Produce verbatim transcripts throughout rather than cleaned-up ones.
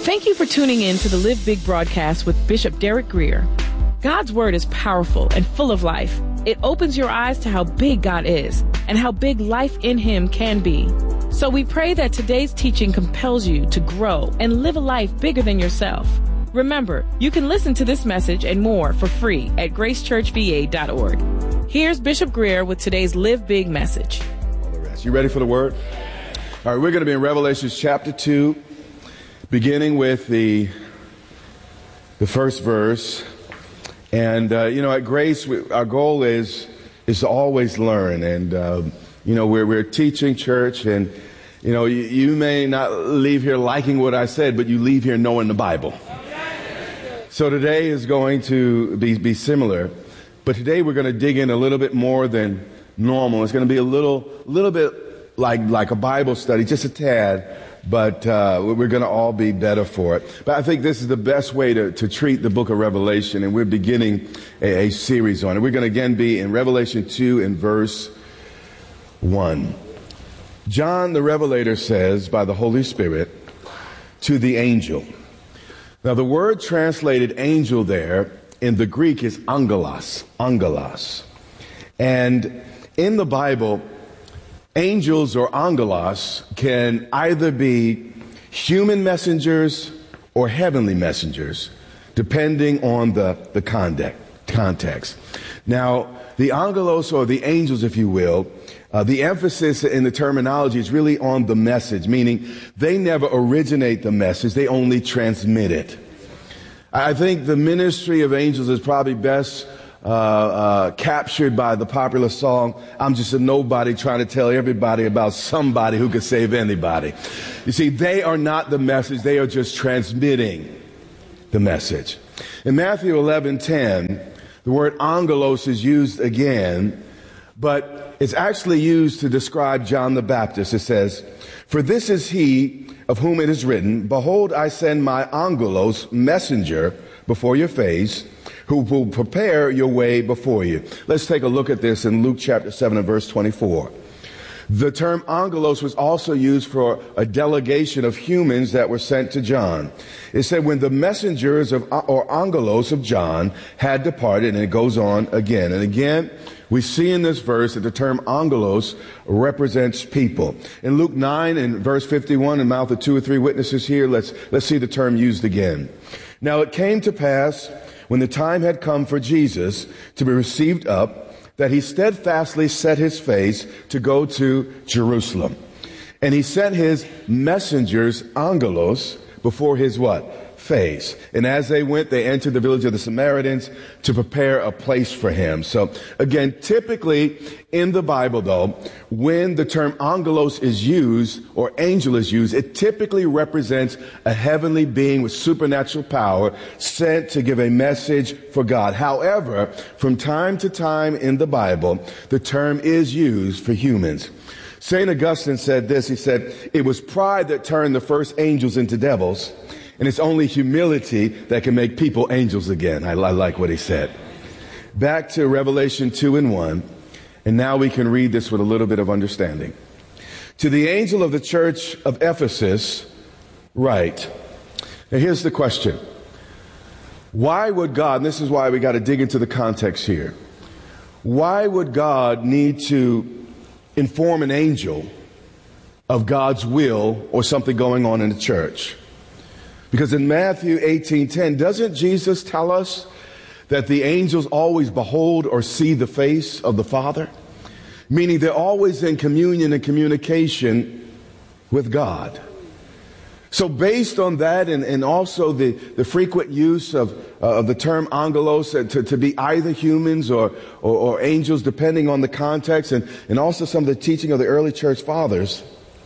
Thank you for tuning in to the Live Big broadcast with Bishop Derek Grier. God's word is powerful and full of life. It opens your eyes to how big God is and how big life in him can be. So we pray that today's teaching compels you to grow and live a life bigger than yourself. Remember, you can listen to this message and more for free at grace church v a dot org. Here's Bishop Grier with today's Live Big message. All the rest. You ready for the word? All right, we're going to be in Revelation chapter two, beginning with the, the first verse. And, uh, you know, at Grace, we, our goal is is to always learn. And, uh, you know, we're, we're a teaching church. And, you know, you, you may not leave here liking what I said, but you leave here knowing the Bible. So today is going to be, be similar. But today we're going to dig in a little bit more than normal. It's going to be a little little bit like, like a Bible study, just a tad. But uh, we're going to all be better for it. But I think this is the best way to, to treat the book of Revelation, and we're beginning a, a series on it. We're going to again be in Revelation two and verse one. John the Revelator says by the Holy Spirit to the angel. Now the word translated angel there in the Greek is angelos, angelos. And in the Bible, angels or angelos can either be human messengers or heavenly messengers, depending on the, the context. Now, the angelos, or the angels, if you will, uh, the emphasis in the terminology is really on the message, meaning they never originate the message, they only transmit it. I think the ministry of angels is probably best Uh, uh, captured by the popular song, I'm just a nobody trying to tell everybody about somebody who could save anybody. You see, they are not the message, they are just transmitting the message. In Matthew eleven ten, the word angelos is used again, but it's actually used to describe John the Baptist. It says, "For this is he of whom it is written, Behold, I send my angelos, messenger, before your face, who will prepare your way before you." Let's take a look at this in Luke chapter seven and verse twenty-four. The term angelos was also used for a delegation of humans that were sent to John. It said when the messengers of, or angelos of John had departed, and it goes on again. And again, we see in this verse that the term angelos represents people. In Luke nine and verse fifty-one, in the mouth of two or three witnesses here, let's, let's see the term used again. Now it came to pass, when the time had come for Jesus to be received up, that he steadfastly set his face to go to Jerusalem. And he sent his messengers, angelos, before his what? Face. And as they went, they entered the village of the Samaritans to prepare a place for him. So again, typically in the Bible though, when the term angelos is used or angel is used, it typically represents a heavenly being with supernatural power sent to give a message for God. However, from time to time in the Bible, the term is used for humans. Saint Augustine said this, he said, "It was pride that turned the first angels into devils, and it's only humility that can make people angels again." I, I like what he said. Back to Revelation two and one. And now we can read this with a little bit of understanding. To the angel of the church of Ephesus, write. Now here's the question. Why would God, and this is why we got to dig into the context here. Why would God need to inform an angel of God's will or something going on in the church? Because in Matthew eighteen ten, doesn't Jesus tell us that the angels always behold or see the face of the Father? Meaning they're always in communion and communication with God. So based on that, and, and also the, the frequent use of, uh, of the term angelos to, to be either humans or, or, or angels, depending on the context, and, and also some of the teaching of the early church fathers,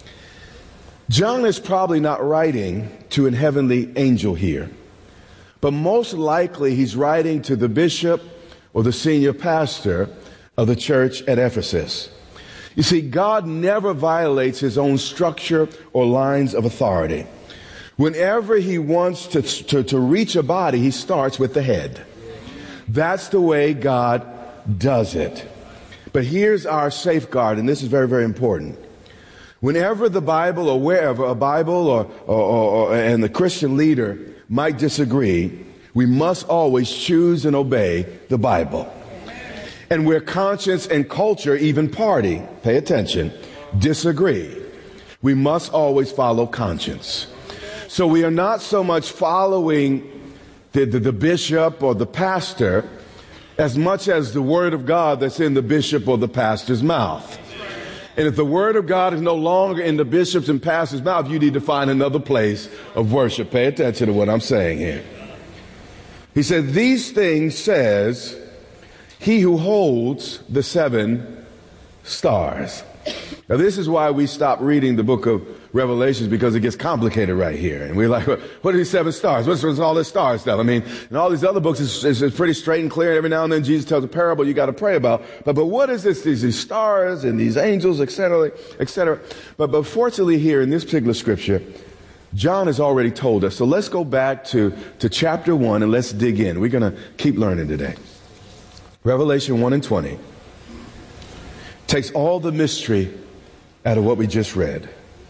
John is probably not writing to an heavenly angel here, but most likely he's writing to the bishop or the senior pastor of the church at Ephesus. You see, God never violates his own structure or lines of authority. Whenever he wants to, to, to reach a body, he starts with the head. That's the way God does it. But here's our safeguard, and this is very, very important. Whenever the Bible or wherever a Bible or, or, or, or and the Christian leader might disagree, we must always choose and obey the Bible. And where conscience and culture, even party, pay attention, disagree, we must always follow conscience. So we are not so much following the, the, the bishop or the pastor as much as the word of God that's in the bishop or the pastor's mouth. And if the word of God is no longer in the bishop's and pastor's mouth, you need to find another place of worship. Pay attention to what I'm saying here. He said, these things says he who holds the seven stars. Now, this is why we stop reading the book of Revelations, because it gets complicated right here. And we're like, what are these seven stars? What's, what's all this star stuff? I mean, in all these other books, it's, it's, it's pretty straight and clear. Every now and then, Jesus tells a parable you got to pray about. But but what is this? These, these stars and these angels, et cetera, et cetera. But, but fortunately here in this particular scripture, John has already told us. So let's go back to, to chapter one and let's dig in. We're going to keep learning today. Revelation one and twenty takes all the mystery out of what we just read.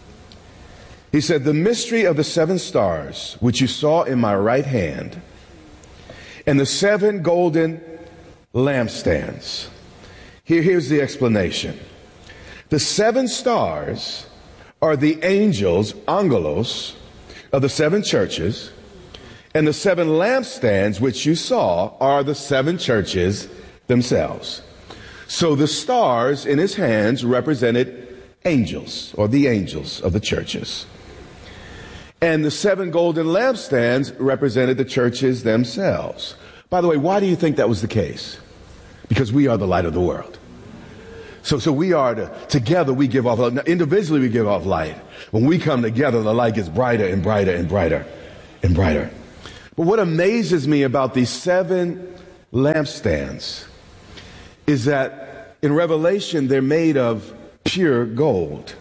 He said, the mystery of the seven stars, which you saw in my right hand, and the seven golden lampstands. Here, here's the explanation. The seven stars are the angels, angelos, of the seven churches, and the seven lampstands, which you saw, are the seven churches themselves. So the stars in his hands represented angels, or the angels of the churches. And the seven golden lampstands represented the churches themselves. By the way, why do you think that was the case? Because we are the light of the world. So, so we are to, together we give off light. Now, individually we give off light. When we come together, the light gets brighter and brighter and brighter and brighter. But what amazes me about these seven lampstands is that in Revelation, they're made of pure gold.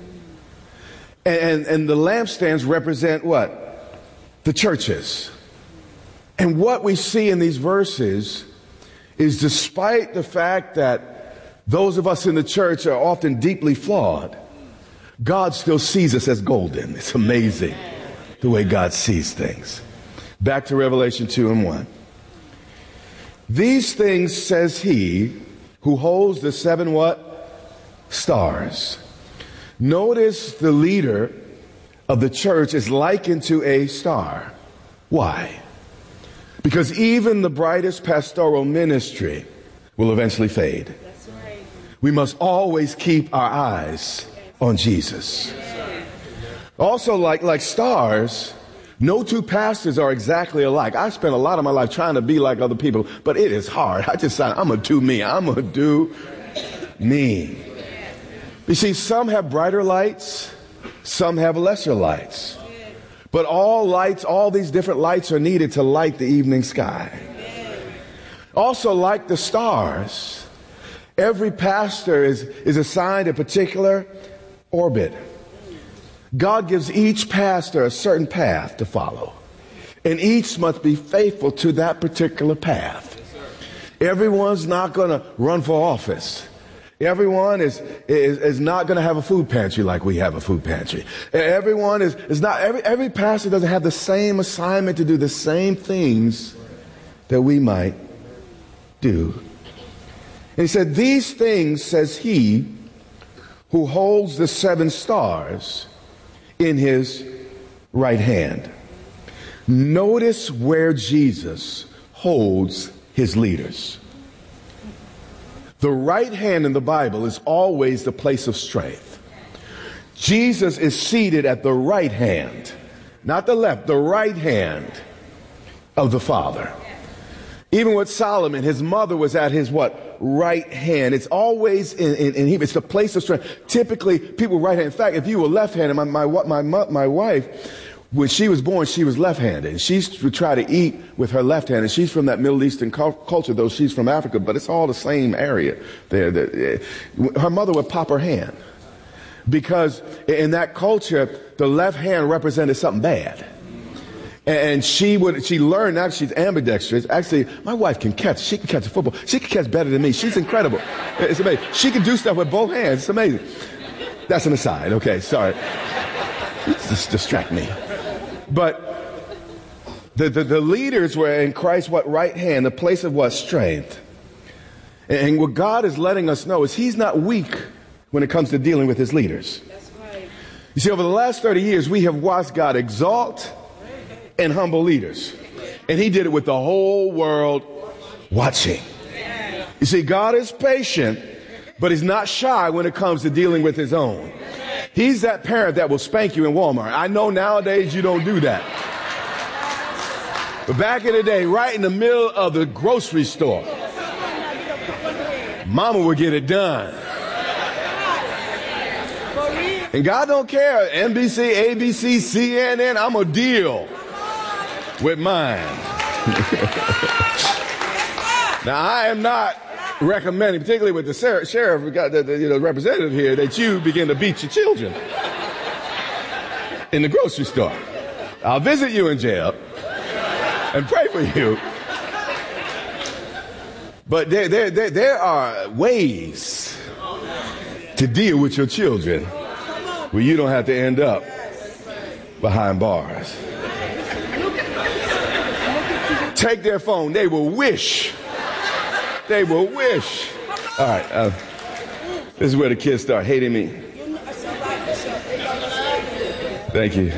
And, and the lampstands represent what? The churches. And what we see in these verses is, despite the fact that those of us in the church are often deeply flawed, God still sees us as golden. It's amazing the way God sees things. Back to Revelation two and one. These things says he who holds the seven what? Stars. Notice the leader of the church is likened to a star. Why? Because even the brightest pastoral ministry will eventually fade. That's right. We must always keep our eyes on Jesus. Also, like, like stars, no two pastors are exactly alike. I spent a lot of my life trying to be like other people, but it is hard. I just said, I'm going to do me. I'm going to do me. You see, some have brighter lights, some have lesser lights. But all lights, all these different lights are needed to light the evening sky. Also, like the stars, every pastor is, is assigned a particular orbit. God gives each pastor a certain path to follow, and each must be faithful to that particular path. Everyone's not going to run for office. Everyone is, is, is not going to have a food pantry like we have a food pantry. Everyone is, is not, every, every pastor doesn't have the same assignment to do the same things that we might do. And he said, these things says he who holds the seven stars in his right hand. Notice where Jesus holds his leaders. The right hand in the Bible is always the place of strength. Jesus is seated at the right hand, not the left, the right hand of the Father. Even with Solomon, his mother was at his what? Right hand. It's always in, in, in him. It's the place of strength. Typically, people right hand. In fact, if you were left-handed, my, my, my, my, my wife, when she was born, she was left-handed. And she would try to eat with her left hand. And she's from that Middle Eastern culture, though she's from Africa. But it's all the same area there. Her mother would pop her hand. Because in that culture, the left hand represented something bad. And she would, she learned, now she's ambidextrous. Actually, my wife can catch. She can catch a football. She can catch better than me. She's incredible. It's amazing. She can do stuff with both hands. It's amazing. That's an aside. Okay, sorry. Just distract me. But the, the, the leaders were in Christ's what right hand, the place of what strength. And what God is letting us know is he's not weak when it comes to dealing with his leaders. That's right. You see, over the last thirty years, we have watched God exalt and humble leaders. And he did it with the whole world watching. You see, God is patient, but he's not shy when it comes to dealing with his own. He's that parent that will spank you in Walmart. I know nowadays you don't do that. But back in the day, right in the middle of the grocery store, mama would get it done. And God don't care. N B C, A B C, C N N, I'm going to deal with mine. Now, I am not recommending, particularly with the sheriff, we got the, the you know, representative here, that you begin to beat your children in the grocery store. I'll visit you in jail and pray for you. But there, there, there, there are ways to deal with your children where you don't have to end up behind bars. Take their phone. They will wish. They will wish. All right. Uh, this is where the kids start hating me. Thank you.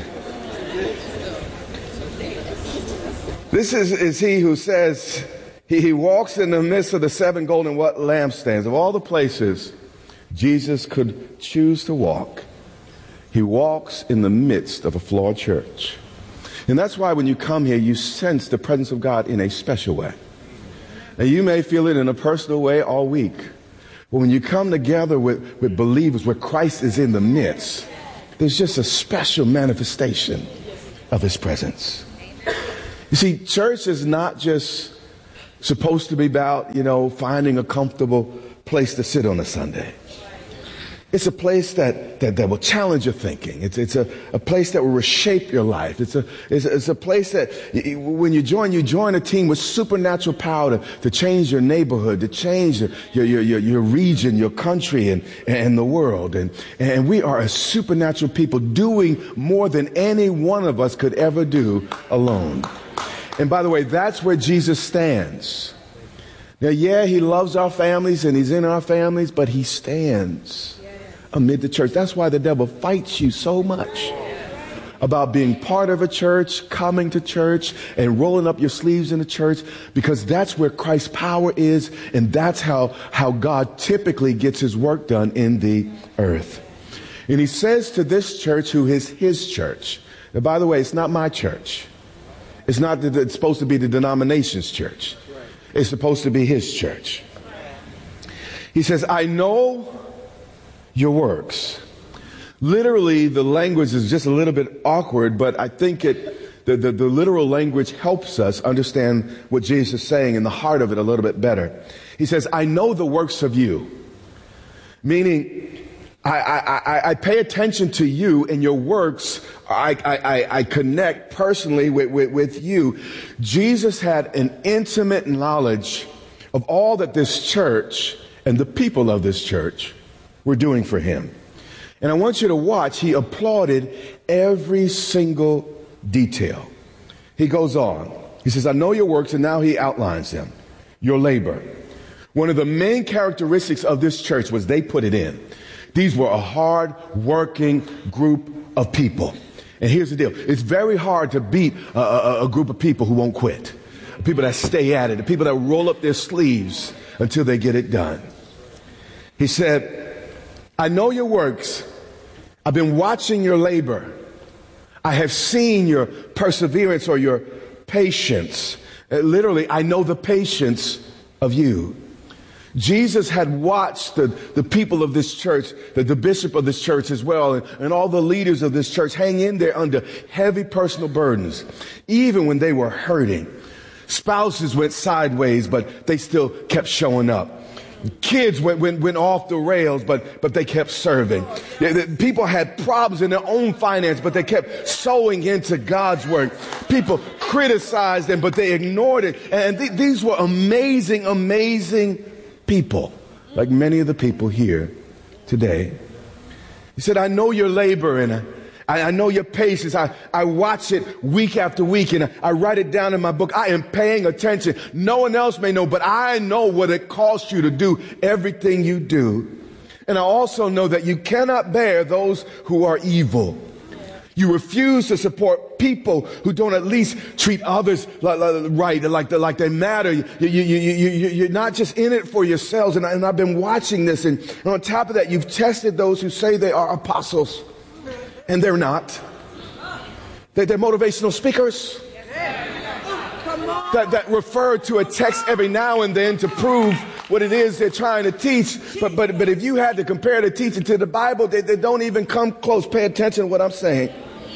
This is, is he who says he, he walks in the midst of the seven golden what lampstands. Of all the places Jesus could choose to walk, he walks in the midst of a flawed church. And that's why when you come here, you sense the presence of God in a special way. And you may feel it in a personal way all week. But when you come together with, with believers where Christ is in the midst, there's just a special manifestation of his presence. You see, church is not just supposed to be about, you know, finding a comfortable place to sit on a Sunday. It's a place that, that, that will challenge your thinking. It's, it's a, a place that will reshape your life. It's a, it's a, it's a place that when you join, you join a team with supernatural power to, to change your neighborhood, to change your, your, your, your region, your country, and, and the world. And, and we are a supernatural people doing more than any one of us could ever do alone. And by the way, that's where Jesus stands. Now, yeah, he loves our families and he's in our families, but he stands amid the church. That's why the devil fights you so much about being part of a church, coming to church, and rolling up your sleeves in the church, because that's where Christ's power is, and that's how, how God typically gets his work done in the earth. And he says to this church, who is his church. Now, by the way, it's not my church. It's not that it's supposed to be the denomination's church. It's supposed to be his church. He says, I know your works. Literally, the language is just a little bit awkward, but I think it, the, the, the literal language helps us understand what Jesus is saying in the heart of it a little bit better. He says, I know the works of you. Meaning, I, I, I, I pay attention to you and your works. I, I, I connect personally with, with, with you. Jesus had an intimate knowledge of all that this church and the people of this church were doing for him. And I want you to watch. He applauded every single detail. He goes on. He says, I know your works, and now he outlines them. Your labor. One of the main characteristics of this church was they put it in. These were a hard-working group of people. And here's the deal. It's very hard to beat a, a, a group of people who won't quit. People that stay at it. The people that roll up their sleeves until they get it done. He said, I know your works. I've been watching your labor. I have seen your perseverance or your patience. Uh, literally, I know the patience of you. Jesus had watched the, the people of this church, the, the bishop of this church as well, and, and all the leaders of this church hang in there under heavy personal burdens, even when they were hurting. Spouses went sideways, but they still kept showing up. Kids went, went, went off the rails, but, but they kept serving. People had problems in their own finance, but they kept sowing into God's work. People criticized them, but they ignored it. And th- these were amazing, amazing people, like many of the people here today. He said, I know your labor and I, I know your patience. I, I watch it week after week and I, I write it down in my book. I am paying attention. No one else may know, but I know what it costs you to do everything you do. And I also know that you cannot bear those who are evil. You refuse to support people who don't at least treat others like, like, right, like, like they matter. You, you, you, you, you, you're not just in it for yourselves. And, I, and I've been watching this. And, and on top of that, you've tested those who say they are apostles. And they're not. They're, they're motivational speakers. That, that refer to a text every now and then to prove what it is they're trying to teach. But, but, but if you had to compare the teaching to the Bible, they, they don't even come close. Pay attention to what I'm saying.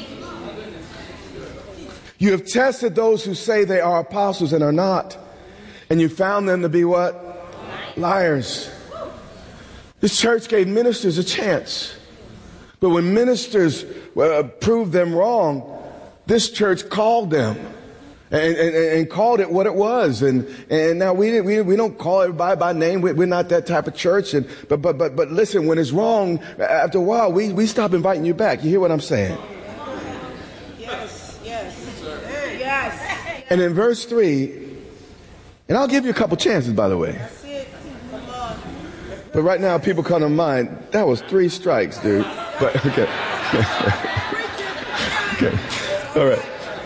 You have tested those who say they are apostles and are not. And you found them to be what? Liars. This church gave ministers a chance. But when ministers uh, proved them wrong, this church called them. And, and, and called it what it was. And, and now we, we, we don't call everybody by name. We, we're not that type of church. And, but, but, but, but listen, when it's wrong, after a while, we, we stop inviting you back. You hear what I'm saying? Yes, yes, yes. And in verse three, and I'll give you a couple chances, by the way. That's it. Come on. But right now, people come to mind, that was three strikes, dude. But, okay. Okay. All right.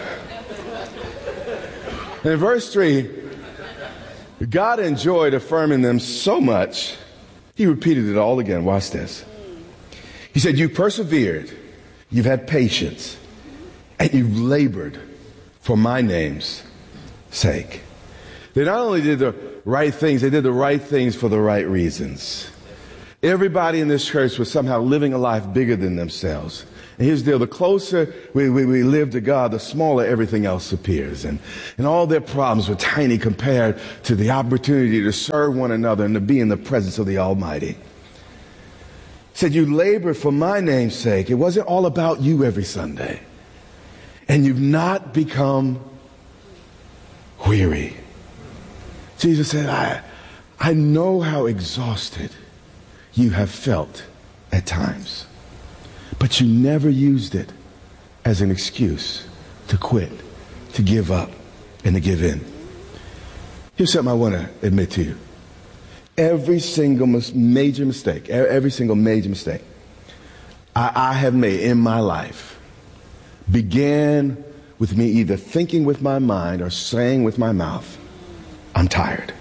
In verse three, God enjoyed affirming them so much, he repeated it all again. Watch this. He said, you persevered, you've had patience, and you've labored for my name's sake. They not only did the right things, they did the right things for the right reasons. Everybody in this church was somehow living a life bigger than themselves. And here's the deal, the closer we, we, we live to God, the smaller everything else appears. And, and all their problems were tiny compared to the opportunity to serve one another and to be in the presence of the Almighty. He said, you labor for my name's sake. It wasn't all about you every Sunday. And you've not become weary. Jesus said, I, I know how exhausted you have felt at times. But you never used it as an excuse to quit, to give up, and to give in. Here's something I want to admit to you. Every single mis- major mistake, every single major mistake I, I have made in my life began with me either thinking with my mind or saying with my mouth, I'm tired.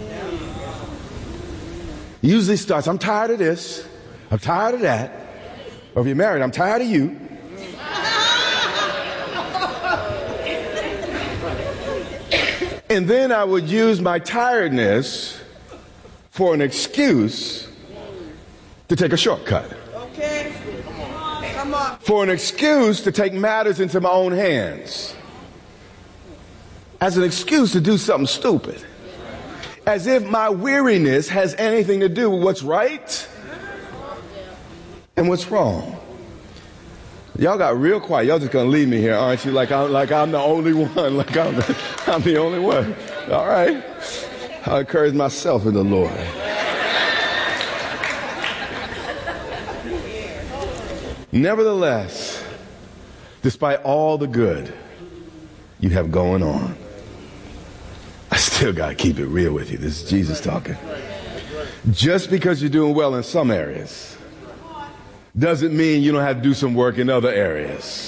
It usually starts, I'm tired of this, I'm tired of that. Or if you're married, I'm tired of you. And then I would use my tiredness for an excuse to take a shortcut. Okay. Come on. For an excuse to take matters into my own hands. As an excuse to do something stupid. As if my weariness has anything to do with what's right and what's wrong. Y'all got real quiet. Y'all just gonna leave me here, aren't you? Like I'm, like I'm the only one. Like I'm, the, I'm the only one. All right. I encourage myself in the Lord. Nevertheless, despite all the good you have going on, I still gotta keep it real with you. This is Jesus talking. Just because you're doing well in some areas doesn't mean you don't have to do some work in other areas.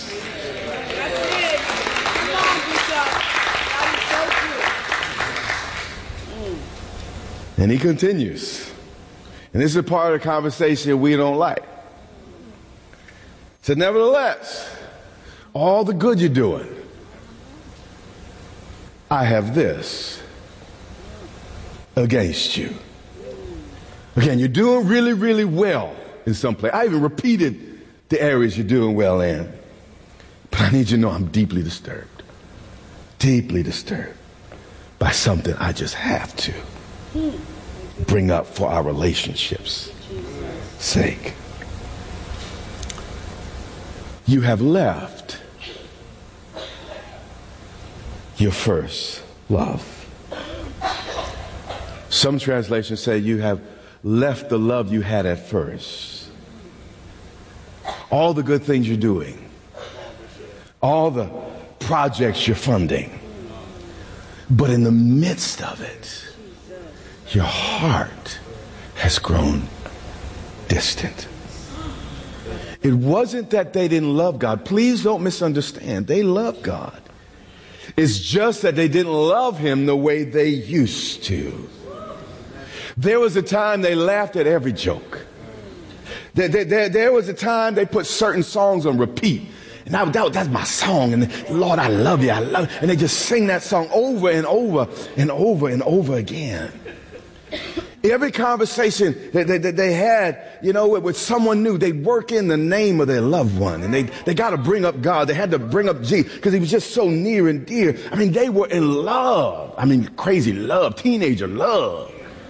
And he continues. And this is a part of the conversation we don't like. So nevertheless, all the good you're doing, I have this against you. Again, you're doing really, really well in some place. I even repeated the areas you're doing well in. But I need you to know I'm deeply disturbed. Deeply disturbed by something I just have to bring up for our relationship's sake. You have left your first love. Some translations say you have left the love you had at first. all the good things you're doing, all the projects you're funding. But in the midst of it, your heart has grown distant. It wasn't that they didn't love God. Please don't misunderstand. They loved God. It's just that they didn't love him the way they used to. There was a time they laughed at every joke. There, there, there, there was a time they put certain songs on repeat. And that, that, that's my song. And Lord, I love you. I love you. And they just sing that song over and over and over and over again. Every conversation that they, that they had, you know, with, with someone new, they'd work in the name of their loved one. And they, they got to bring up God. They had to bring up Jesus because he was just so near and dear. I mean, they were in love. I mean, crazy love, teenager love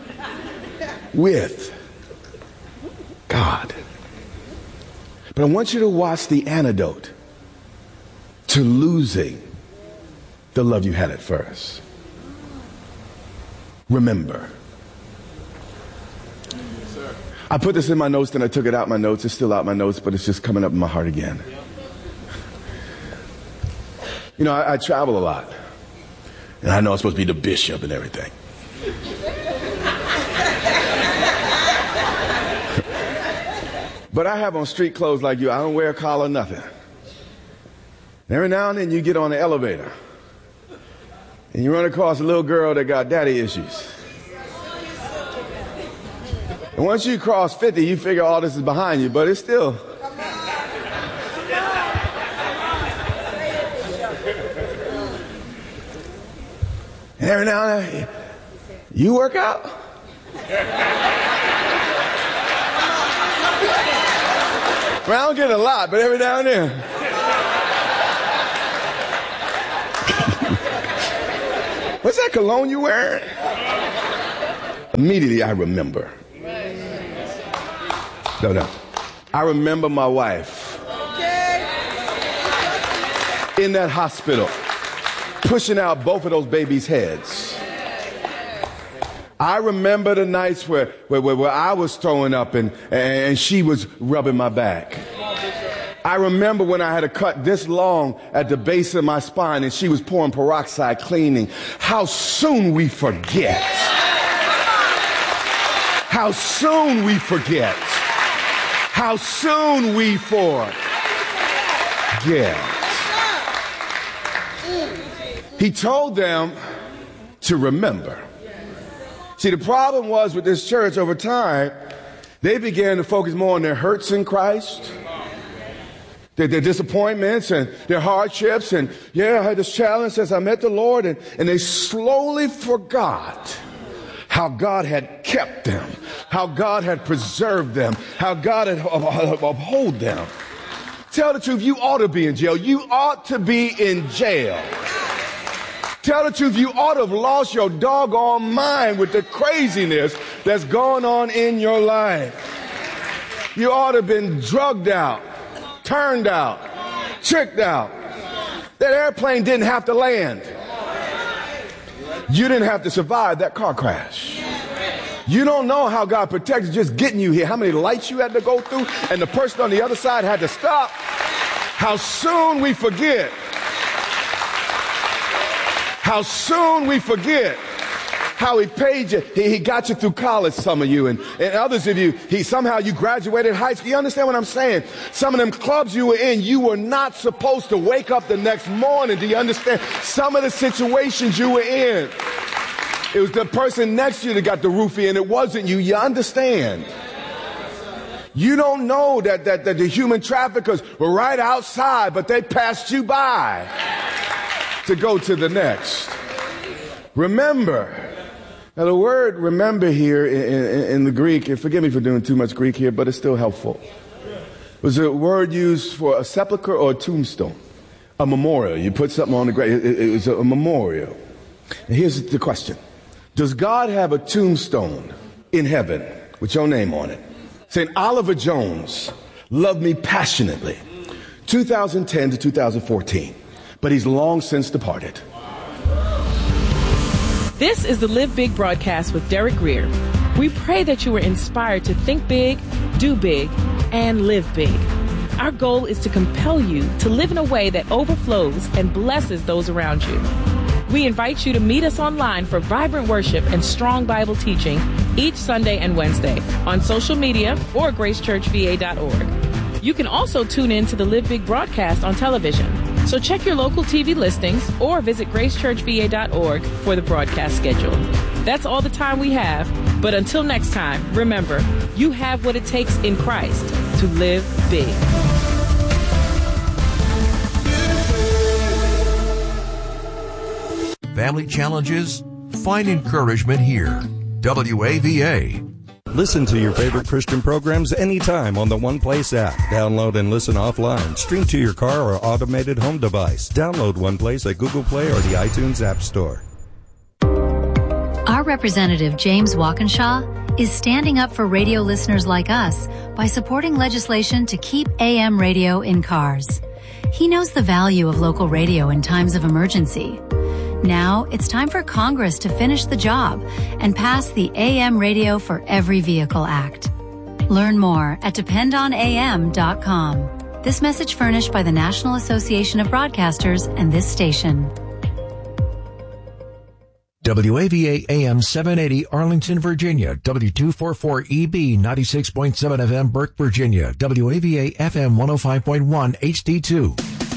with God. But I want you to watch the antidote to losing the love you had at first. Remember. I put this in my notes, then I took it out my notes. It's still out my notes, but it's just coming up in my heart again. You know, I, I travel a lot. And I know I'm supposed to be the bishop and everything. But I have on street clothes like you. I don't wear a collar, nothing. Every now and then you get on the elevator. And you run across a little girl that got daddy issues. And once you cross fifty, you figure all this is behind you, but it's still. And every now and then, you work out? Well, I don't get a lot, but every now and then. What's that cologne you wearing? Immediately I remember. No, no. I remember my wife in that hospital pushing out both of those babies' heads. I remember the nights where, where, where I was throwing up and, and she was rubbing my back. I remember when I had a cut this long at the base of my spine and she was pouring peroxide cleaning. How soon we forget. How soon we forget. How soon we forget. He told them to remember. See, the problem was with this church over time, they began to focus more on their hurts in Christ, their, their disappointments and their hardships. And yeah, I had this challenge since I met the Lord. And, and they slowly forgot how God had kept them, how God had preserved them, how God had upheld them. Tell the truth, you ought to be in jail. You ought to be in jail. Tell the truth, you ought to have lost your doggone mind with the craziness that's going on in your life. You ought to have been drugged out, turned out, tricked out. That airplane didn't have to land. You didn't have to survive that car crash. You don't know how God protected just getting you here, how many lights you had to go through, and the person on the other side had to stop. How soon we forget. How soon we forget how he paid you. He, he got you through college, some of you, and, and others of you, he somehow you graduated high school. You understand what I'm saying? Some of them clubs you were in, you were not supposed to wake up the next morning. Do you understand? Some of the situations you were in, it was the person next to you that got the roofie and it wasn't you. You understand? You don't know that, that, that the human traffickers were right outside, but they passed you by to go to the next. Remember. Now the word remember here in, in, in the Greek, and forgive me for doing too much Greek here, but it's still helpful, was a word used for a sepulcher or a tombstone, a memorial. You put something on the grave. It, it was a, a memorial. And here's the question. Does God have a tombstone in heaven with your name on it? Saint Oliver Jones loved me passionately. two thousand ten to two thousand fourteen. But he's long since departed. This is the Live Big broadcast with Derek Grier. We pray that you were inspired to think big, do big, and live big. Our goal is to compel you to live in a way that overflows and blesses those around you. We invite you to meet us online for vibrant worship and strong Bible teaching each Sunday and Wednesday on social media or grace church v a dot org. You can also tune in to the Live Big broadcast on television. So check your local T V listings or visit grace church v a dot org for the broadcast schedule. That's all the time we have. But until next time, remember, you have what it takes in Christ to live big. Family challenges? Find encouragement here. W A V A. Listen to your favorite Christian programs anytime on the One Place app. Download and listen offline. Stream to your car or automated home device. Download One Place at Google Play or the iTunes App Store. Our representative, James Walkinshaw, is standing up for radio listeners like us by supporting legislation to keep A M radio in cars. He knows the value of local radio in times of emergency. Now it's time for Congress to finish the job and pass the A M Radio for Every Vehicle Act. Learn more at depend on a m dot com. This message furnished by the National Association of Broadcasters and this station. W A V A A M seven eighty Arlington, Virginia. W two forty-four E B ninety-six point seven F M Burke, Virginia. W A V A F M one oh five point one H D two.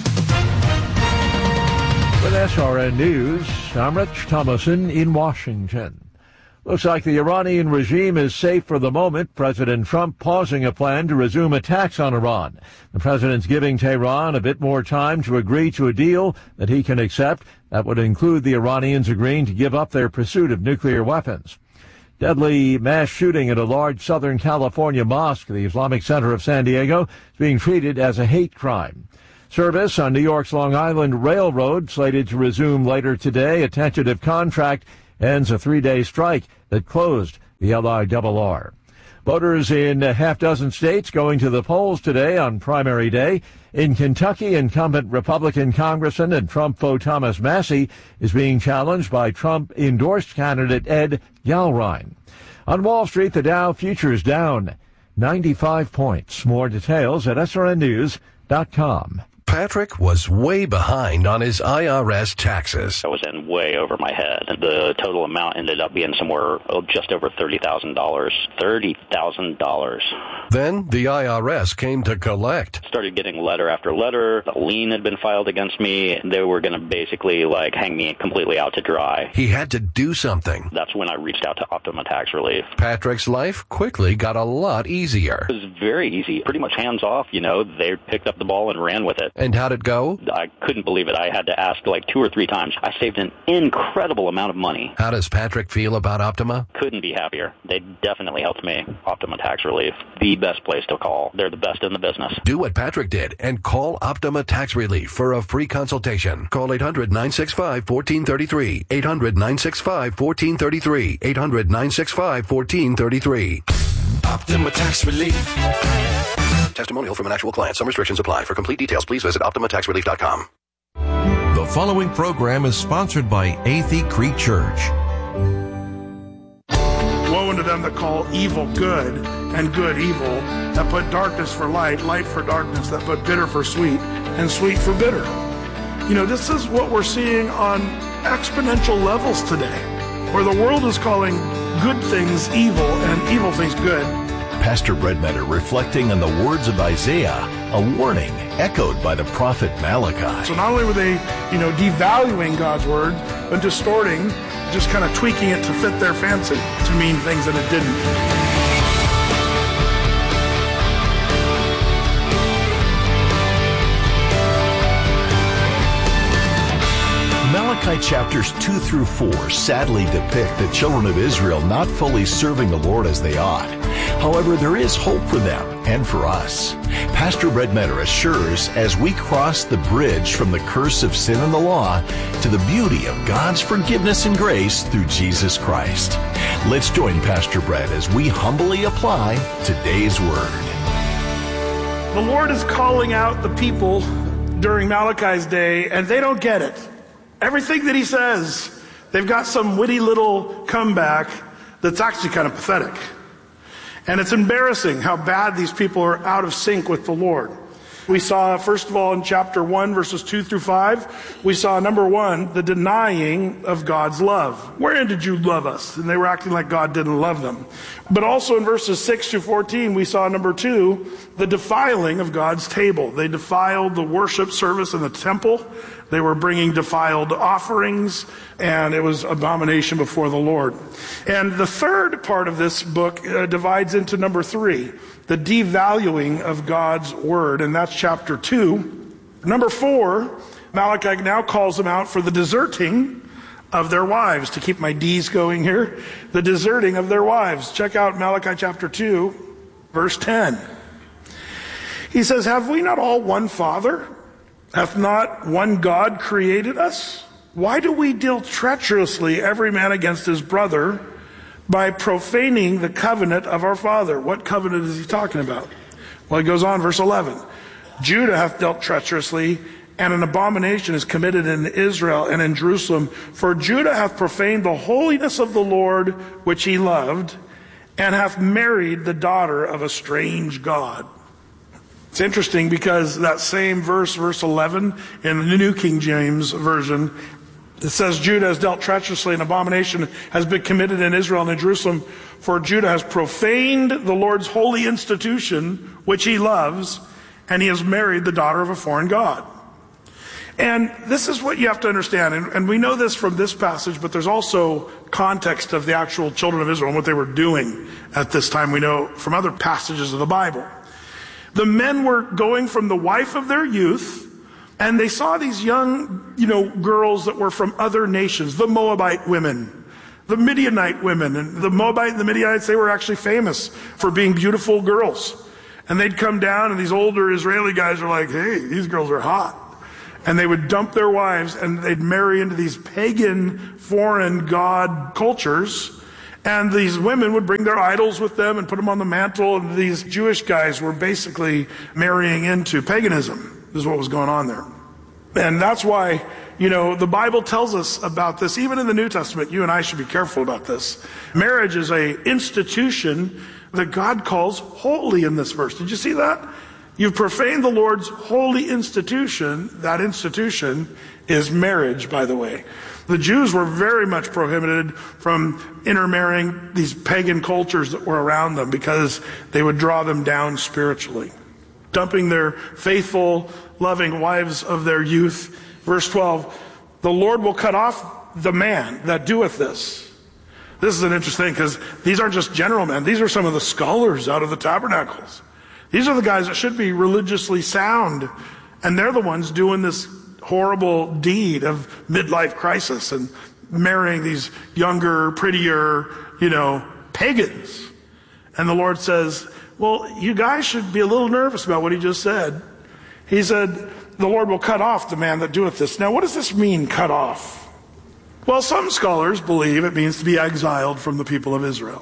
With S R N News, I'm Rich Thomason in Washington. Looks like the Iranian regime is safe for the moment. President Trump pausing a plan to resume attacks on Iran. The president's giving Tehran a bit more time to agree to a deal that he can accept. That would include the Iranians agreeing to give up their pursuit of nuclear weapons. Deadly mass shooting at a large Southern California mosque, the Islamic Center of San Diego, is being treated as a hate crime. Service on New York's Long Island Railroad slated to resume later today. A tentative contract ends a three-day strike that closed the L I R R. Voters in a half dozen states going to the polls today on primary day. In Kentucky, incumbent Republican Congressman and Trump foe Thomas Massie is being challenged by Trump-endorsed candidate Ed Galrine. On Wall Street, the Dow futures down ninety-five points. More details at S R N news dot com. Patrick was way behind on his I R S taxes. I was in way over my head. The total amount ended up being somewhere oh, just over thirty thousand dollars. thirty thousand dollars. Then the I R S came to collect. Started getting letter after letter. A lien had been filed against me. They were going to basically like hang me completely out to dry. He had to do something. That's when I reached out to Optima Tax Relief. Patrick's life quickly got a lot easier. It was very easy. Pretty much hands off, you know. They picked up the ball and ran with it. And how'd it go? I couldn't believe it. I had to ask like two or three times. I saved an incredible amount of money. How does Patrick feel about Optima? Couldn't be happier. They definitely helped me. Optima Tax Relief, the best place to call. They're the best in the business. Do what Patrick did and call Optima Tax Relief for a free consultation. Call eight hundred nine six five one four three three. eight hundred nine six five one four three three. eight hundred nine six five one four three three. Optima Tax Relief. Testimonial from an actual client. Some restrictions apply. For complete details, please visit optima tax relief dot com. The following program is sponsored by Athey Creek Church. Woe unto them that call evil good and good evil, that put darkness for light, light for darkness, that put bitter for sweet, and sweet for bitter. You know, this is what we're seeing on exponential levels today, where the world is calling good things evil and evil things good. Pastor Brett Metter reflecting on the words of Isaiah, a warning echoed by the prophet Malachi. So not only were they, you know, devaluing God's word, but distorting, just kind of tweaking it to fit their fancy, to mean things that it didn't. Malachi chapters two through four sadly depict the children of Israel not fully serving the Lord as they ought. However, there is hope for them and for us. Pastor Brett Metter assures as we cross the bridge from the curse of sin and the law to the beauty of God's forgiveness and grace through Jesus Christ. Let's join Pastor Brett as we humbly apply today's word. The Lord is calling out the people during Malachi's day, and they don't get it. Everything that he says, they've got some witty little comeback that's actually kind of pathetic. And it's embarrassing how bad these people are out of sync with the Lord. We saw, first of all, in chapter one, verses two through five, we saw, number one, the denying of God's love. Wherein did you love us? And they were acting like God didn't love them. But also in verses six to fourteen, we saw, number two, the defiling of God's table. They defiled the worship service in the temple. They were bringing defiled offerings, and it was abomination before the Lord. And the third part of this book uh, divides into number three, the devaluing of God's word, and that's chapter two. Number four, Malachi now calls them out for the deserting of their wives. To keep my D's going here, the deserting of their wives. Check out Malachi chapter two, verse ten. He says, have we not all one Father? Hath not one God created us? Why do we deal treacherously every man against his brother by profaning the covenant of our father? What covenant is he talking about? Well, it goes on, verse eleven. Judah hath dealt treacherously, and an abomination is committed in Israel and in Jerusalem. For Judah hath profaned the holiness of the Lord, which he loved, and hath married the daughter of a strange god. It's interesting because that same verse, verse eleven, in the New King James Version, it says, Judah has dealt treacherously, and abomination has been committed in Israel and in Jerusalem. For Judah has profaned the Lord's holy institution, which he loves, and he has married the daughter of a foreign god. And this is what you have to understand, and, and we know this from this passage, but there's also context of the actual children of Israel and what they were doing at this time. We know from other passages of the Bible. The men were going from the wife of their youth, and they saw these young, you know, girls that were from other nations, the Moabite women, the Midianite women. And the Moabite and the Midianites, they were actually famous for being beautiful girls. And they'd come down, and these older Israeli guys are like, hey, these girls are hot. And they would dump their wives, and they'd marry into these pagan, foreign god cultures. And these women would bring their idols with them and put them on the mantle. And these Jewish guys were basically marrying into paganism, is what was going on there. And that's why, you know, the Bible tells us about this. Even in the New Testament, you and I should be careful about this. Marriage is a institution that God calls holy in this verse. Did you see that? You've profaned the Lord's holy institution. That institution is marriage, by the way. The Jews were very much prohibited from intermarrying these pagan cultures that were around them because they would draw them down spiritually. Dumping their faithful, loving wives of their youth. Verse twelve, the Lord will cut off the man that doeth this. This is an interesting thing because these aren't just general men. These are some of the scholars out of the tabernacles. These are the guys that should be religiously sound, and they're the ones doing this horrible deed of midlife crisis and marrying these younger, prettier, you know, pagans. And the Lord says, well, you guys should be a little nervous about what he just said. He said, the Lord will cut off the man that doeth this. Now, what does this mean, cut off? Well, some scholars believe it means to be exiled from the people of Israel.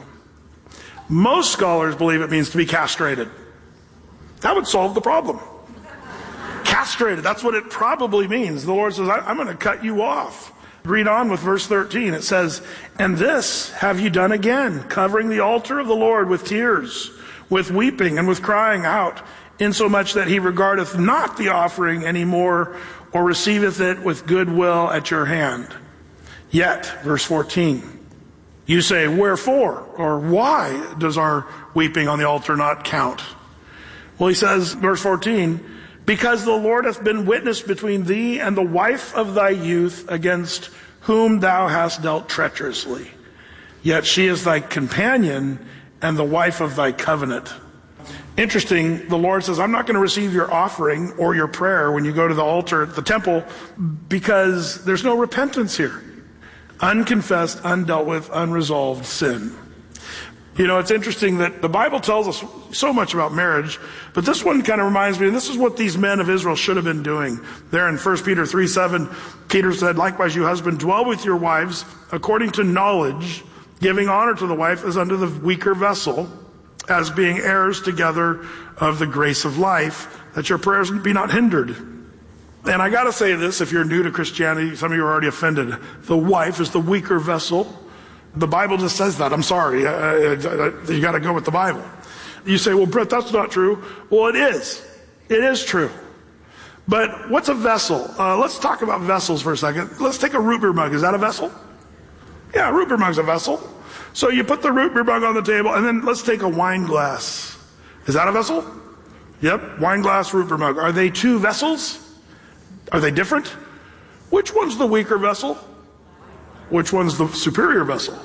Most scholars believe it means to be castrated. That would solve the problem. Castrated, that's what it probably means. The Lord says, I'm going to cut you off. Read on with verse thirteen. It says, and this have you done again, covering the altar of the Lord with tears, with weeping and with crying out, insomuch that he regardeth not the offering any more, or receiveth it with good will at your hand. Yet, verse fourteen, you say, wherefore, or why does our weeping on the altar not count? Well, he says, verse fourteen, because the Lord hath been witness between thee and the wife of thy youth, against whom thou hast dealt treacherously. Yet she is thy companion and the wife of thy covenant. Interesting, the Lord says, I'm not going to receive your offering or your prayer when you go to the altar at the temple, because there's no repentance here. Unconfessed, undealt with, unresolved sin. You know, it's interesting that the Bible tells us so much about marriage, but this one kind of reminds me, and this is what these men of Israel should have been doing. There in First Peter three seven, Peter said, likewise you husbands, dwell with your wives according to knowledge, giving honor to the wife as unto the weaker vessel, as being heirs together of the grace of life, that your prayers be not hindered. And I got to say this, if you're new to Christianity, some of you are already offended. The wife is the weaker vessel. The Bible just says that. I'm sorry. I, I, I, you got to go with the Bible. You say, well, Brett, that's not true. Well, it is. It is true. But what's a vessel? Uh, let's talk about vessels for a second. Let's take a root beer mug. Is that a vessel? Yeah, a root beer mug's a vessel. So you put the root beer mug on the table, and then let's take a wine glass. Is that a vessel? Yep, wine glass, root beer mug. Are they two vessels? Are they different? Which one's the weaker vessel? Which one's the superior vessel?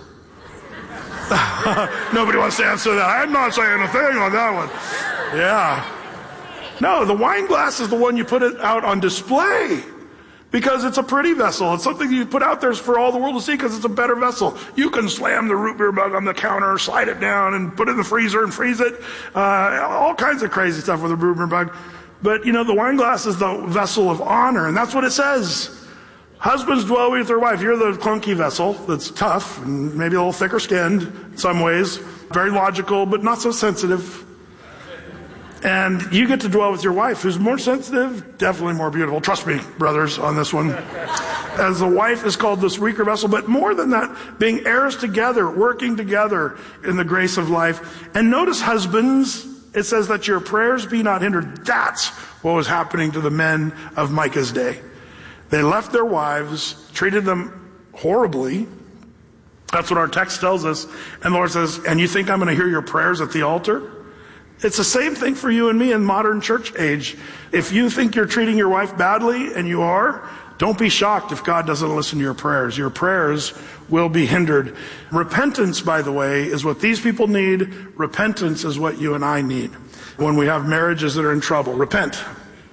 Nobody wants to answer that. I'm not saying a thing on that one. Yeah. No, the wine glass is the one you put it out on display because it's a pretty vessel. It's something you put out there for all the world to see because it's a better vessel. You can slam the root beer mug on the counter, slide it down, and put it in the freezer and freeze it. Uh, all kinds of crazy stuff with a root beer mug. But, you know, the wine glass is the vessel of honor, and that's what it says. Husbands dwell with their wife. You're the clunky vessel that's tough and maybe a little thicker skinned in some ways. Very logical, but not so sensitive. And you get to dwell with your wife, who's more sensitive, definitely more beautiful. Trust me, brothers, on this one. As the wife is called this weaker vessel, but more than that, being heirs together, working together in the grace of life. And notice, husbands, it says that your prayers be not hindered. That's what was happening to the men of Micah's day. They left their wives, treated them horribly. That's what our text tells us. And the Lord says, and you think I'm going to hear your prayers at the altar? It's the same thing for you and me in modern church age. If you think you're treating your wife badly, and you are, don't be shocked if God doesn't listen to your prayers. Your prayers will be hindered. Repentance, by the way, is what these people need. Repentance is what you and I need when we have marriages that are in trouble. Repent.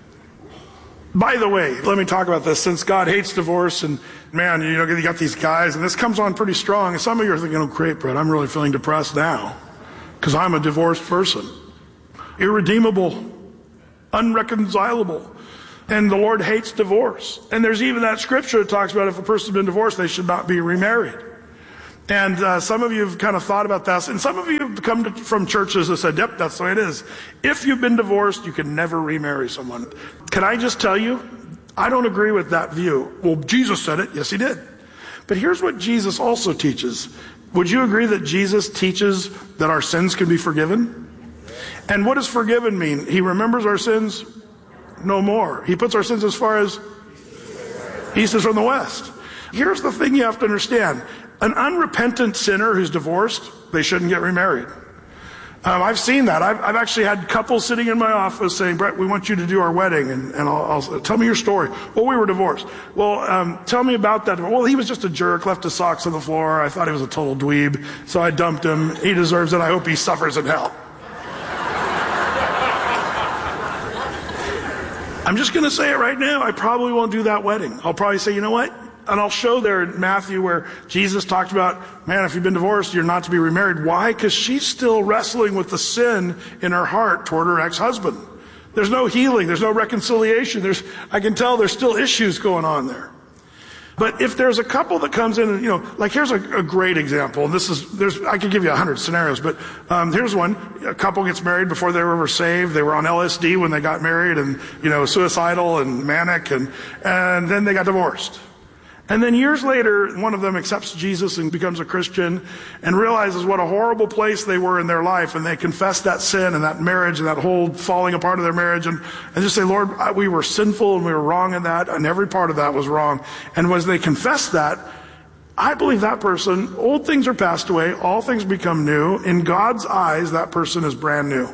By the way, let me talk about this. Since God hates divorce, and man, you know, you got these guys, and this comes on pretty strong. And some of you are thinking, oh, great, Brett, I'm really feeling depressed now because I'm a divorced person. Irredeemable, unreconcilable. And the Lord hates divorce. And there's even that scripture that talks about if a person's been divorced, they should not be remarried. And uh, some of you have kind of thought about that. And some of you have come to, from churches that said, yep, that's the way it is. If you've been divorced, you can never remarry someone. Can I just tell you, I don't agree with that view. Well, Jesus said it. Yes, he did. But here's what Jesus also teaches. Would you agree that Jesus teaches that our sins can be forgiven? And what does forgiven mean? He remembers our sins no more. He puts our sins as far as east is from the west. Here's the thing you have to understand. An unrepentant sinner who's divorced, they shouldn't get remarried. Um, I've seen that. I've, I've actually had couples sitting in my office saying, Brett, we want you to do our wedding. And, and I'll, I'll tell me your story. Well, we were divorced. Well, um, tell me about that. Well, he was just a jerk, left his socks on the floor. I thought he was a total dweeb. So I dumped him. He deserves it. I hope he suffers in hell. I'm just going to say it right now. I probably won't do that wedding. I'll probably say, you know what? And I'll show there in Matthew where Jesus talked about, man, if you've been divorced, you're not to be remarried. Why? Because she's still wrestling with the sin in her heart toward her ex-husband. There's no healing. There's no reconciliation. There's, I can tell there's still issues going on there. But if there's a couple that comes in and, you know, like here's a, a great example. And this is, there's, I could give you a hundred scenarios, but um, here's one. A couple gets married before they were ever saved. They were on L S D when they got married and, you know, suicidal and manic and, and then they got divorced. And then years later, one of them accepts Jesus and becomes a Christian and realizes what a horrible place they were in their life. And they confess that sin and that marriage and that whole falling apart of their marriage and, and just say, Lord, I, we were sinful and we were wrong in that. And every part of that was wrong. And as they confess that, I believe that person, old things are passed away. All things become new. In God's eyes, that person is brand new.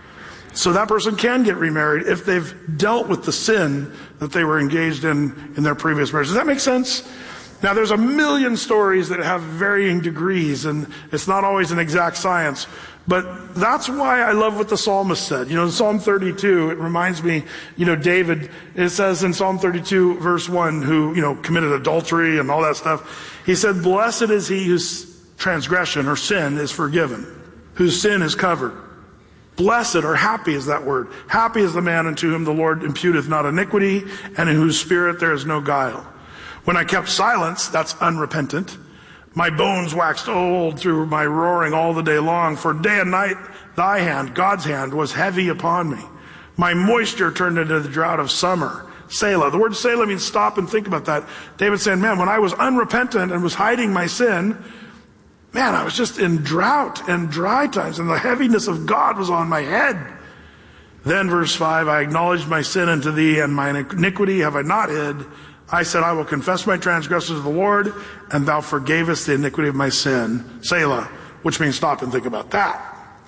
So that person can get remarried if they've dealt with the sin that they were engaged in in their previous marriage. Does that make sense? Now, there's a million stories that have varying degrees, and it's not always an exact science. But that's why I love what the psalmist said. You know, in Psalm thirty-two, it reminds me, you know, David, it says in Psalm thirty-two, verse one, who, you know, committed adultery and all that stuff. He said, blessed is he whose transgression or sin is forgiven, whose sin is covered. Blessed or happy is that word. Happy is the man unto whom the Lord imputeth not iniquity, and in whose spirit there is no guile. When I kept silence, that's unrepentant. My bones waxed old through my roaring all the day long. For day and night thy hand, God's hand, was heavy upon me. My moisture turned into the drought of summer. Selah. The word Selah means stop and think about that. David's saying, man, when I was unrepentant and was hiding my sin, man, I was just in drought and dry times, and the heaviness of God was on my head. Then verse five, I acknowledged my sin unto thee, and mine iniquity have I not hid. I said, I will confess my transgressions to the Lord, and thou forgavest the iniquity of my sin. Selah, which means stop and think about that.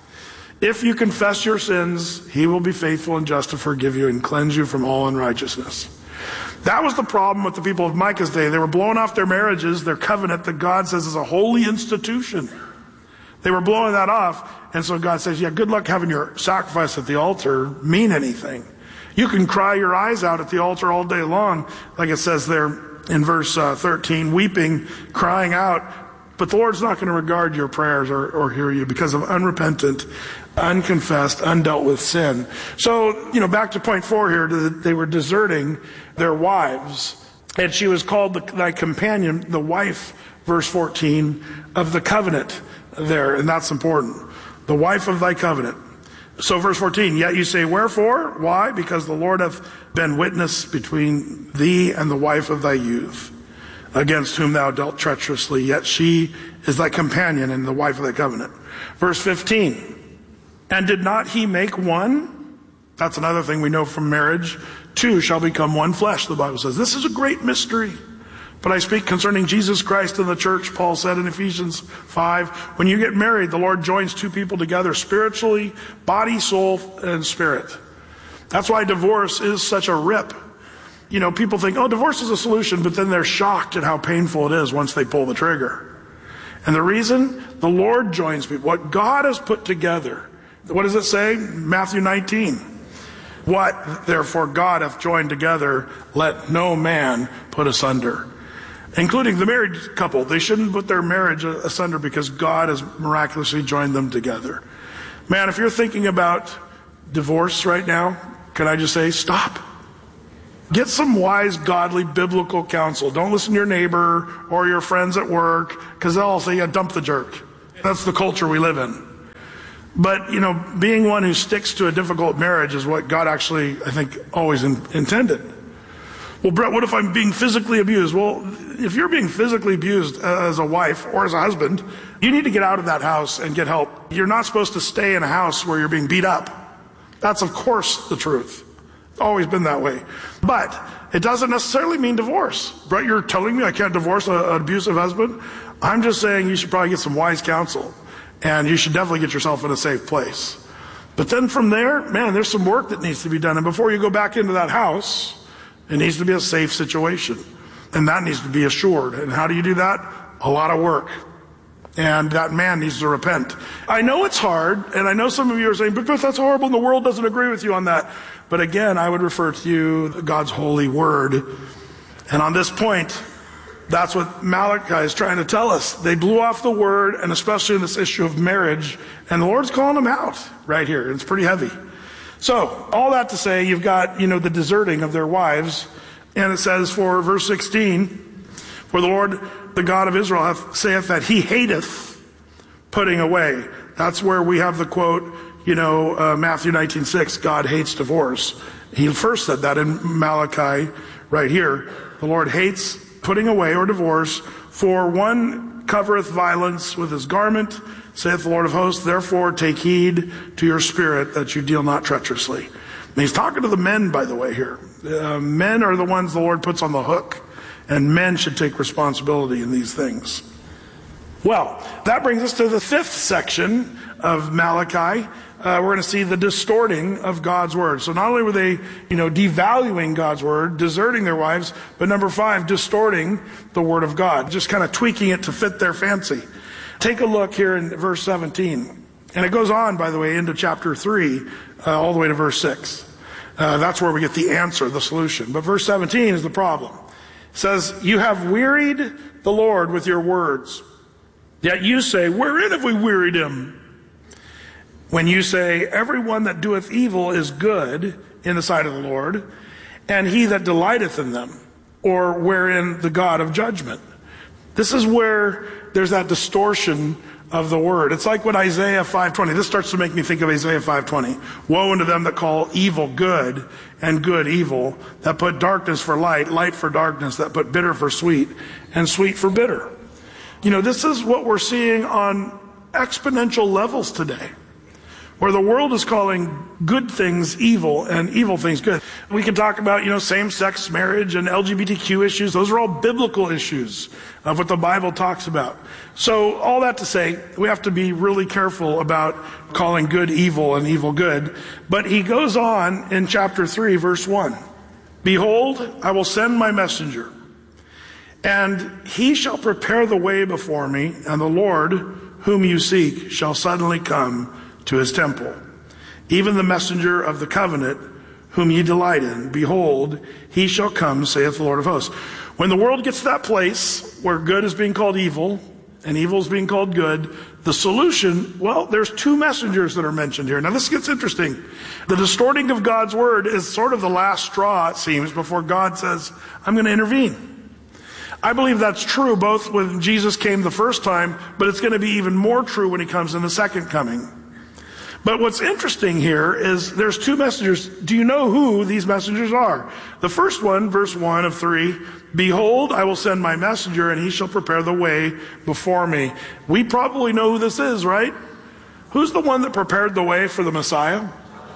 If you confess your sins, he will be faithful and just to forgive you and cleanse you from all unrighteousness. That was the problem with the people of Micah's day. They were blowing off their marriages, their covenant that God says is a holy institution. They were blowing that off, and so God says, yeah, good luck having your sacrifice at the altar mean anything. You can cry your eyes out at the altar all day long, like it says there in verse uh, thirteen, weeping, crying out, but the Lord's not going to regard your prayers or, or hear you because of unrepentant, unconfessed, undealt with sin. So, you know, back to point four here, they were deserting their wives, and she was called the, thy companion, the wife, verse fourteen, of the covenant there, and that's important. The wife of thy covenant. So verse fourteen, yet you say, wherefore? Why? Because the Lord hath been witness between thee and the wife of thy youth, against whom thou dealt treacherously, yet she is thy companion and the wife of thy covenant. Verse fifteen, and did not he make one? That's another thing we know from marriage. Two shall become one flesh, the Bible says. This is a great mystery. But I speak concerning Jesus Christ and the church, Paul said in Ephesians five. When you get married, the Lord joins two people together spiritually, body, soul, and spirit. That's why divorce is such a rip. You know, people think, oh, divorce is a solution, but then they're shocked at how painful it is once they pull the trigger. And the reason? The Lord joins people. What God has put together. What does it say? Matthew nineteen. What, therefore, God hath joined together, let no man put asunder. Including the married couple. They shouldn't put their marriage asunder because God has miraculously joined them together. Man, if you're thinking about divorce right now, can I just say, stop. Get some wise, godly, biblical counsel. Don't listen to your neighbor or your friends at work, because they'll all say, yeah, dump the jerk. That's the culture we live in. But, you know, being one who sticks to a difficult marriage is what God actually, I think, always in, intended. Well, Brett, what if I'm being physically abused? Well, if you're being physically abused as a wife or as a husband, you need to get out of that house and get help. You're not supposed to stay in a house where you're being beat up. That's, of course, the truth. It's always been that way. But it doesn't necessarily mean divorce. Brett, you're telling me I can't divorce a, an abusive husband? I'm just saying you should probably get some wise counsel. And you should definitely get yourself in a safe place. But then from there, man, there's some work that needs to be done. And before you go back into that house, it needs to be a safe situation. And that needs to be assured. And how do you do that? A lot of work. And that man needs to repent. I know it's hard, and I know some of you are saying, but that's horrible, and the world doesn't agree with you on that. But again, I would refer to you, God's holy word. And on this point, that's what Malachi is trying to tell us. They blew off the word, and especially in this issue of marriage, and the Lord's calling them out right here. It's pretty heavy. So, all that to say, you've got, you know, the deserting of their wives, and it says for verse sixteen, for the Lord, the God of Israel, hath, saith that he hateth putting away. That's where we have the quote, you know, uh, Matthew nineteen six, God hates divorce. He first said that in Malachi right here. The Lord hates putting away or divorce, for one covereth violence with his garment, saith the Lord of hosts, therefore take heed to your spirit that you deal not treacherously. And he's talking to the men, by the way, here. Uh, men are the ones the Lord puts on the hook, and men should take responsibility in these things. Well, that brings us to the fifth section of Malachi. Uh, we're going to see the distorting of God's word. So not only were they, you know, devaluing God's word, deserting their wives, but number five, distorting the word of God, just kind of tweaking it to fit their fancy. Take a look here in verse seventeen. And it goes on, by the way, into chapter three, uh, all the way to verse six. Uh, that's where we get the answer, the solution. But verse seventeen is the problem. It says, you have wearied the Lord with your words. Yet you say, wherein have we wearied him? When you say, everyone that doeth evil is good in the sight of the Lord, and he that delighteth in them, or wherein the God of judgment. This is where there's that distortion of the word. It's like what Isaiah five twenty, this starts to make me think of Isaiah five twenty. Woe unto them that call evil good, and good evil, that put darkness for light, light for darkness, that put bitter for sweet, and sweet for bitter. You know, this is what we're seeing on exponential levels today. where the world is calling good things evil and evil things good. We can talk about, you know, same-sex marriage and L G B T Q issues. Those are all biblical issues of what the Bible talks about. So all that to say, we have to be really careful about calling good evil and evil good. But he goes on in chapter three, verse one. Behold, I will send my messenger, and he shall prepare the way before me, and the Lord whom you seek shall suddenly come to his temple. Even the messenger of the covenant whom ye delight in, behold, he shall come, saith the Lord of hosts. When the world gets to that place where good is being called evil and evil is being called good, the solution, well, there's two messengers that are mentioned here. Now this gets interesting. The distorting of God's word is sort of the last straw, it seems, before God says, I'm going to intervene. I believe that's true both when Jesus came the first time, but it's going to be even more true when he comes in the second coming. But what's interesting here is there's two messengers. Do you know who these messengers are? The first one, verse one of three, behold, I will send my messenger, and he shall prepare the way before me. We probably know who this is, right? Who's the one that prepared the way for the Messiah?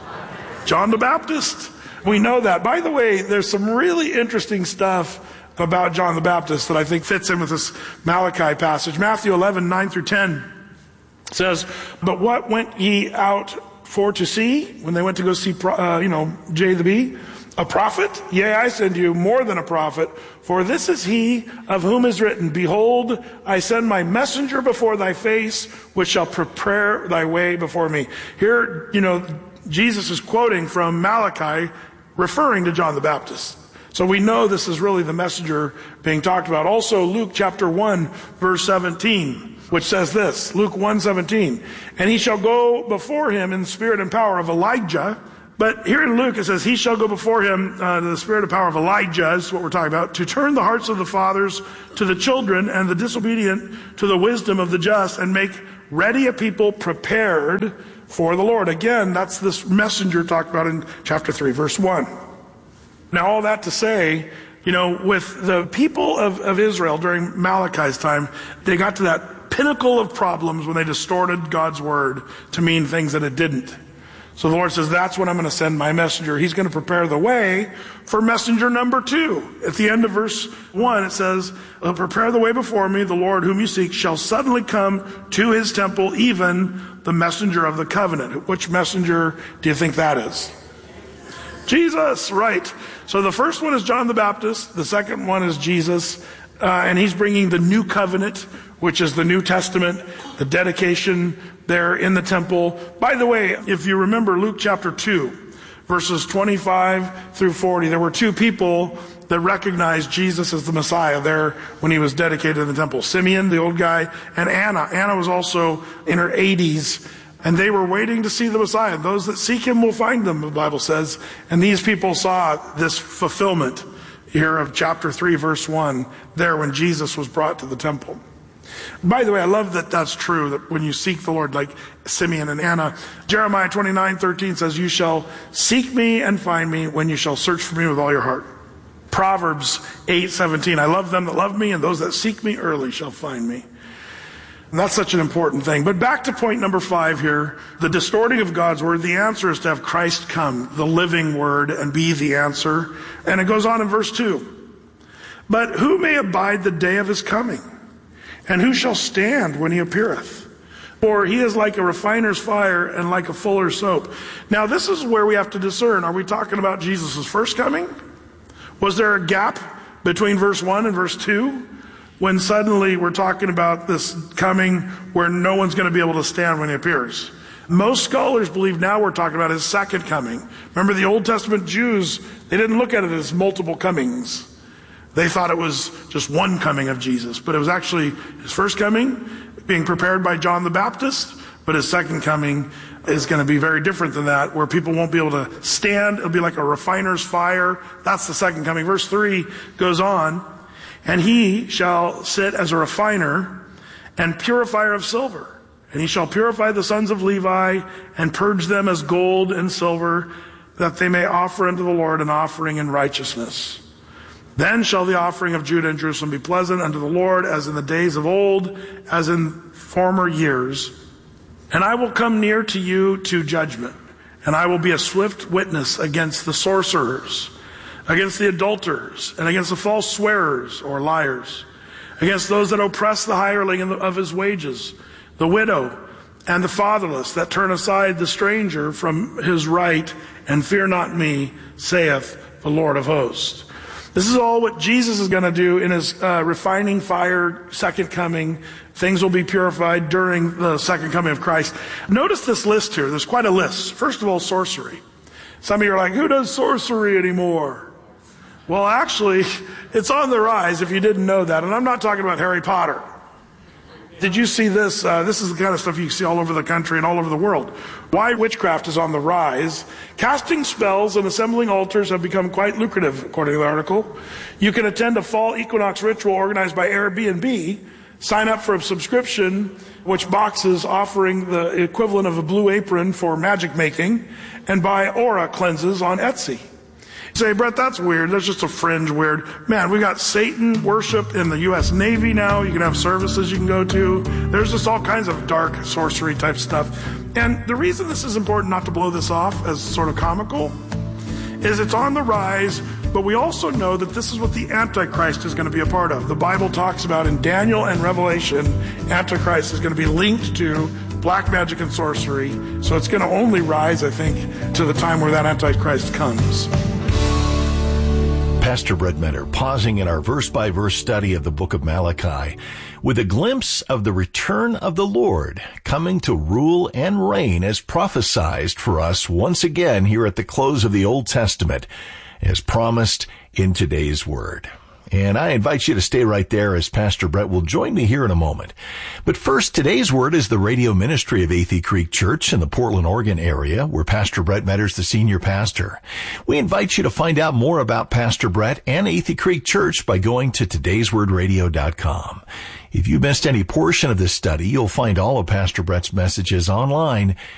John the Baptist. We know that. By the way, there's some really interesting stuff about John the Baptist that I think fits in with this Malachi passage. Matthew eleven, nine through ten. Says, but what went ye out for to see when they went to go see, uh, you know, J the B? A prophet? Yea, I send you more than a prophet. For this is he of whom is written, behold, I send my messenger before thy face, which shall prepare thy way before me. Here, you know, Jesus is quoting from Malachi, referring to John the Baptist. So we know this is really the messenger being talked about. Also, Luke chapter one, verse seventeen. Which says this, Luke one seventeen, and he shall go before him in the spirit and power of Elijah. But here in Luke it says, he shall go before him uh, to the spirit and power of Elijah, is what we're talking about, to turn the hearts of the fathers to the children and the disobedient to the wisdom of the just, and make ready a people prepared for the Lord. Again, that's this messenger talked about in chapter three, verse one. Now all that to say, you know, with the people of, of Israel during Malachi's time, they got to that pinnacle of problems when they distorted God's word to mean things that it didn't. So the Lord says, that's when I'm going to send my messenger. He's going to prepare the way for messenger number two. At the end of verse one, it says, prepare the way before me, the Lord whom you seek shall suddenly come to his temple, even the messenger of the covenant. Which messenger do you think that is? Jesus, right. So the first one is John the Baptist. The second one is Jesus. Uh, and he's bringing the new covenant, which is the New Testament, the dedication there in the temple. By the way, if you remember Luke chapter two, verses twenty-five through forty, there were two people that recognized Jesus as the Messiah there when he was dedicated in the temple. Simeon, the old guy, and Anna. Anna was also in her eighties, and they were waiting to see the Messiah. Those that seek him will find them, the Bible says. And these people saw this fulfillment here of chapter three, verse one, there when Jesus was brought to the temple. By the way, I love that that's true, that when you seek the Lord, like Simeon and Anna. Jeremiah twenty-nine thirteen says, you shall seek me and find me when you shall search for me with all your heart. Proverbs eight seventeen, I love them that love me, and those that seek me early shall find me. And that's such an important thing. But back to point number five here, the distorting of God's word. The answer is to have Christ come, the living word, and be the answer. And it goes on in verse two. But who may abide the day of his coming? And who shall stand when he appeareth? For he is like a refiner's fire and like a fuller's soap. Now this is where we have to discern. Are we talking about Jesus' first coming? Was there a gap between verse one and verse two? When suddenly we're talking about this coming where no one's going to be able to stand when he appears. Most scholars believe now we're talking about his second coming. Remember the Old Testament Jews, they didn't look at it as multiple comings. They thought it was just one coming of Jesus, but it was actually his first coming being prepared by John the Baptist, but his second coming is going to be very different than that, where people won't be able to stand. It'll be like a refiner's fire. That's the second coming. Verse three goes on. And he shall sit as a refiner and purifier of silver. And he shall purify the sons of Levi and purge them as gold and silver, that they may offer unto the Lord an offering in righteousness. Then shall the offering of Judah and Jerusalem be pleasant unto the Lord, as in the days of old, as in former years. And I will come near to you to judgment, and I will be a swift witness against the sorcerers, against the adulterers, and against the false swearers or liars, against those that oppress the hireling of his wages, the widow, and the fatherless, that turn aside the stranger from his right, and fear not me, saith the Lord of hosts. This is all what Jesus is going to do in his uh, refining fire, second coming. Things will be purified during the second coming of Christ. Notice this list here. There's quite a list. First of all, sorcery. Some of you are like, who does sorcery anymore? Well, actually, it's on the rise if you didn't know that. And I'm not talking about Harry Potter. Did you see this? Uh, this is the kind of stuff you see all over the country and all over the world. Why witchcraft is on the rise. Casting spells and assembling altars have become quite lucrative, according to the article. You can attend a fall equinox ritual organized by Airbnb, sign up for a subscription, which boxes offering the equivalent of a blue apron for magic making, and buy aura cleanses on Etsy. You say, Brett, that's weird. That's just a fringe weird. Man, we got Satan worship in the U S Navy now. You can have services you can go to. There's just all kinds of dark sorcery type stuff. And the reason this is important not to blow this off as sort of comical is it's on the rise, but we also know that this is what the Antichrist is going to be a part of. The Bible talks about in Daniel and Revelation, Antichrist is going to be linked to black magic and sorcery. So it's going to only rise, I think, to the time where that Antichrist comes. Pastor Brett Mentor pausing in our verse-by-verse study of the book of Malachi with a glimpse of the return of the Lord coming to rule and reign as prophesied for us once again here at the close of the Old Testament, as promised in today's word. And I invite you to stay right there as Pastor Brett will join me here in a moment. But first, today's word is the radio ministry of Athey Creek Church in the Portland, Oregon area, where Pastor Brett Mentor's the senior pastor. We invite you to find out more about Pastor Brett and Athey Creek Church by going to todays word radio dot com. If you missed any portion of this study, you'll find all of Pastor Brett's messages online